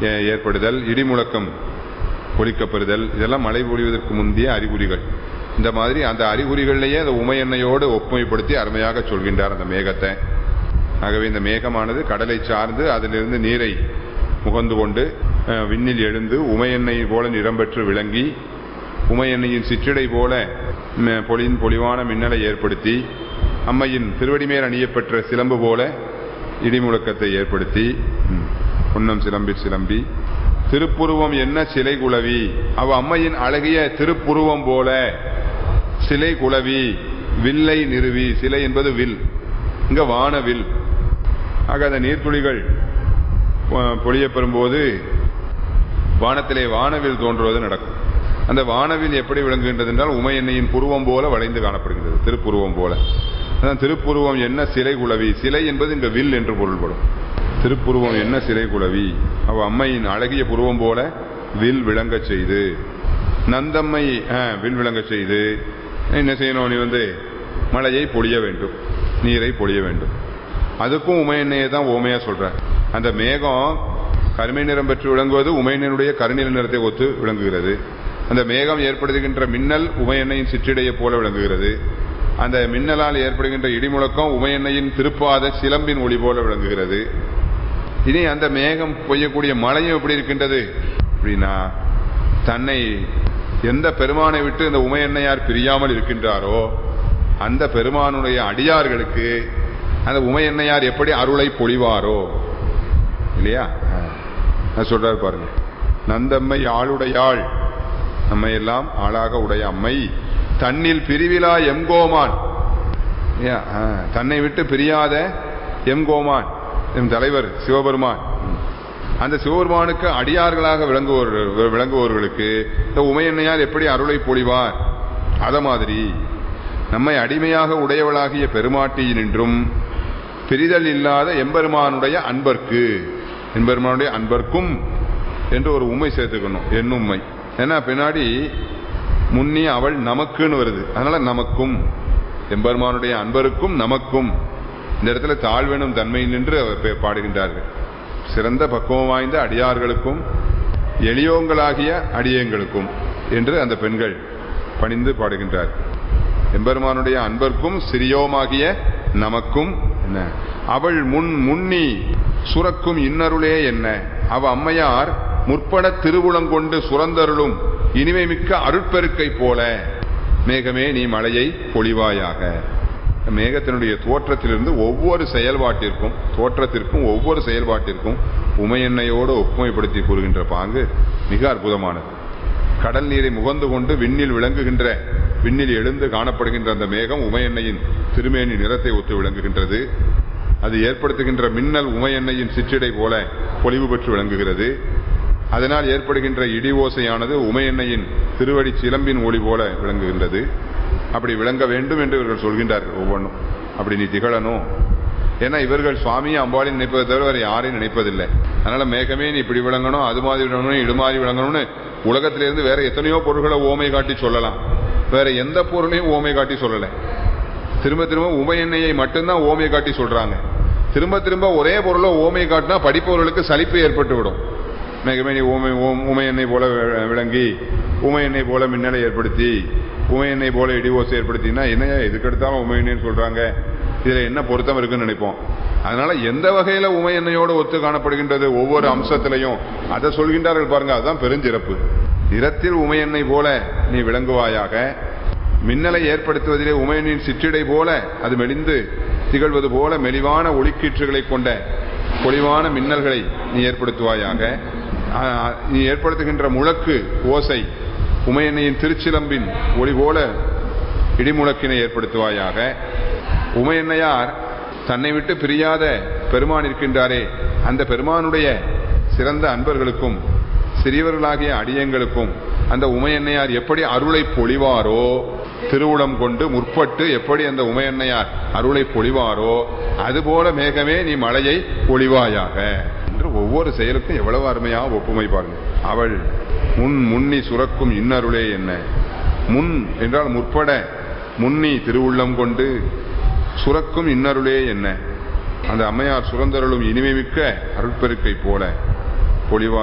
ஏற்படுதல், இடிமுழக்கம் ஒலிக்கப்பெறுதல், இதெல்லாம் மழை பொழிவதற்கு முந்தைய அறிகுறிகள். இந்த மாதிரி அந்த அறிகுறிகளிலேயே அந்த உமையெண்ணையோடு ஒப்புமைப்படுத்தி அருமையாக சொல்கின்றார் அந்த மேகத்தை. ஆகவே இந்த மேகமானது கடலை சார்ந்து அதிலிருந்து நீரை முகந்து கொண்டு விண்ணில் எழுந்து உமையெண்ணெய் போல நிறம் பெற்று விளங்கி உமையெண்ணையின் சிற்றிடை போல பொலிவான மின்னலை ஏற்படுத்தி அம்மையின் திருவடி மேல் அணியப்பெற்ற சிலம்பு போல இடிமுழக்கத்தை ஏற்படுத்தி உன்னம் சிலம்பில் சிலம்பி திருப்புருவம் என்ன சிலை குலவி, அவ அம்மையின் அழகிய திருப்புருவம் போல சிலை குலவி வில்லை நிறுவி, சிலை என்பது வில், இங்க வானவில். ஆக அந்த நீர்த்துளிகள் பொழிய பெறும்போது வானத்திலே வானவில் தோன்றுவது நடக்கும். அந்த வானவில் எப்படி விளங்குகின்றது என்றால் உமையெண்ணையின் புருவம் போல வளைந்து காணப்படுகின்றது, திருப்புருவம் போல. அதான் திருப்புருவம் என்ன சிலை குலவி, சிலை என்பது இங்க வில் என்று பொருள்படும். திருப்புருவம் என்ன சிலை குலவி, அவ அம்மையின் அழகிய புருவம் போல வில் விளங்க செய்து, நந்தம்மை வில் விளங்க செய்து என்ன செய்யணும், நீ மழையை பொழிய வேண்டும், நீரை பொழிய வேண்டும். அதுக்கும் உமையெண்ணையை தான் ஓமையா சொல்ற. அந்த மேகம் கருமை நிறம் பெற்று விளங்குவது உமையெண்ணையுடைய கருநில நிறத்தை ஒத்து விளங்குகிறது. அந்த மேகம் ஏற்படுத்துகின்ற மின்னல் உமையெண்ணையின் சிற்றிடையை போல விளங்குகிறது. அந்த மின்னலால் ஏற்படுகின்ற இடிமுழக்கம் உமையெண்ணையின் திருப்பாத சிலம்பின் ஒளி போல விளங்குகிறது. இனி அந்த மேகம் பொய்யக்கூடிய மழையும் எப்படி இருக்கின்றது அப்படின்னா, தன்னை எந்த பெருமானை விட்டு இந்த உமையெண்ணையார் பிரியாமல் இருக்கின்றாரோ அந்த பெருமானுடைய அடியார்களுக்கு அந்த உமையெண்ணையார் எப்படி அருளை பொழிவாரோ இல்லையா சொல்றாரு பாருங்க. நந்தம்மை ஆளுடையாள், நம்மை எல்லாம் ஆளாக உடைய அம்மை தன்னில் பிரிவிலா எம்கோமான், தன்னை விட்டு பிரியாத எம்கோமான் எம் தலைவர் சிவபெருமான், அந்த சிவபெருமானுக்கு அடியார்களாக விளங்குவோர்களுக்கு இந்த உமையெண்ணையார் எப்படி அருளை பொழிவார், அத மாதிரி நம்மை அடிமையாக உடையவளாகிய பெருமாட்டியினின்றும் பிரிதல் இல்லாத எம்பெருமானுடைய அன்பர்க்கு, எம்பெருமானுடைய அன்பர்க்கும் என்று ஒரு உண்மை சேர்த்துக்கணும். என்னும்மை ஏன்னா பின்னாடி முன்னி அவள் நமக்குன்னு வருது, அதனால நமக்கும் எம்பெருமானுடைய அன்பருக்கும் நமக்கும் இந்த இடத்துல தாழ்வெனும் தன்மை நின்று பாடுகின்றார்கள். சிறந்த பக்குவம் வாய்ந்த அடியார்களுக்கும் எளியோங்களாகிய அடியங்களுக்கும் என்று அந்த பெண்கள் பணிந்து பாடுகின்றார். எம்பெருமானுடைய அன்பர்க்கும் சிறியோமாகிய நமக்கும் என்ன, அவள் முன்னி சுரக்கும் இன்னருளே என்ன, அவ அம்மையார் முற்பட திருவுளங்கொண்டு சுரந்தருளும் இனிமை மிக்க அருட்பெருக்கை போல மேகமே நீ மழையை பொழிவாயாக. மேகத்தினுடைய தோற்றத்திலிருந்து ஒவ்வொரு செயல்பாட்டிற்கும் ஒவ்வொரு செயல்பாட்டிற்கும் உமையெண்ணையோடு ஒப்புமைப்படுத்தி கூறுகின்ற பாங்கு மிக அற்புதமானது. கடல் நீரை முகந்து கொண்டு விண்ணில் எழுந்து காணப்படுகின்ற அந்த மேகம் உமையெண்ணையின் திருமேனி நிறத்தை ஒத்து விளங்குகின்றது. அது ஏற்படுத்துகின்ற மின்னல் உமையெண்ணையின் சிற்றிடை போல பொலிவு பெற்று விளங்குகிறது. அதனால் ஏற்படுகின்ற இடி ஓசையானது உமையெண்ணையின் திருவடி சிலம்பின் ஒளி போல விளங்குகின்றது. அப்படி விளங்க வேண்டும் என்று இவர்கள் சொல்கின்றார்கள். ஒவ்வொன்றும் அப்படி நீ திகழணும். ஏன்னா இவர்கள் சுவாமியை அம்பாளின் நினைப்பதை தவிர வேறு யாரையும் நினைப்பதில்லை. அதனால மேகமே நீ இப்படி விளங்கணும், அது மாதிரி விளங்கணும், இது மாதிரி விளங்கணும்னு உலகத்திலிருந்து வேற எத்தனையோ பொருள்களை ஓமை காட்டி சொல்லலாம். வேற எந்த பொருளையும் ஓமை காட்டி சொல்லலை. திரும்ப திரும்ப உமையெண்ணையை மட்டும்தான் ஓமை காட்டி சொல்றாங்க. திரும்ப திரும்ப ஒரே பொருளை ஓமை காட்டினா படிப்பவர்களுக்கு சலிப்பு ஏற்பட்டு விடும். மேகமே நீ உமையெண்ணெய் போல விளங்கி உமையெண்ணெய் போல மின்னலை ஏற்படுத்தி உமையெண்ணெய் போல இடி ஓசை ஏற்படுத்தினா என்ன இதுக்கெடுத்தாலும் உமையெண்ணெய்னு சொல்றாங்க, இதுல என்ன பொருத்தம் இருக்குன்னு நினைப்போம். அதனால எந்த வகையில உமையெண்ணையோடு ஒத்து காணப்படுகின்றது ஒவ்வொரு அம்சத்திலையும் அதை சொல்கின்றார்கள் பாருங்க. அதுதான் பெருஞ்சிறப்பு. நிறத்தில் உமையெண்ணெய் போல நீ விளங்குவாயாக, மின்னலை ஏற்படுத்துவதிலே உமையெண்ணின் சிற்றிடை போல அது மெலிந்து திகழ்வது போல மெலிவான ஒளிக்கீற்றுகளை கொண்ட பொலிவான மின்னல்களை நீ ஏற்படுத்துவாயாக. நீ ஏற்படுத்துகின்ற முழக்கு ஓசை உமையெண்ணையின் திருச்சிலம்பின் ஒளி போல இடிமுழக்கினை ஏற்படுத்துவாயாக. உமையெண்ணையார் தன்னை விட்டு பிரியாத பெருமான் இருக்கின்றாரே, அந்த பெருமானுடைய சிறந்த அன்பர்களுக்கும் சிறியவர்களாகிய அடியங்களுக்கும் அந்த உமையெண்ணையார் எப்படி அருளை பொழிவாரோ, திருவுளம் கொண்டு முற்பட்டு எப்படி அந்த உமையெண்ணையார் அருளை பொழிவாரோ அதுபோல மேகமே நீ மழையை பொழிவாயாக என்று ஒவ்வொரு செயலுக்கும் எவ்வளவு அருமையாக ஒப்புமை பாருங்க. அவள் முன்னி சுரக்கும் இன்னருளே என்ன, முன் என்றால் முற்பட, முன்னி திருவுள்ளம் கொண்டு சுரக்கும் இன்னருளே என்ன, அந்த அம்மையார் சுரந்தருளும் இனிமை மிக்க அருட்பெருக்கை போல பொழிவார்.